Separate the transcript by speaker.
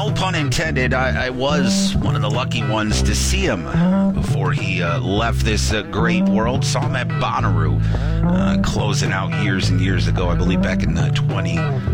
Speaker 1: no pun intended. I was one of the lucky ones to see him before he left this great world. Saw him at Bonnaroo closing out years and years ago, I believe back in